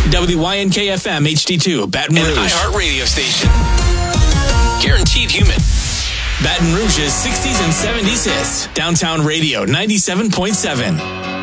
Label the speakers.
Speaker 1: WYNK-FM HD2, Baton Rouge.
Speaker 2: An iHeart radio station. Guaranteed human.
Speaker 1: Baton Rouge's 60s and 70s hits. Downtown Radio 97.7.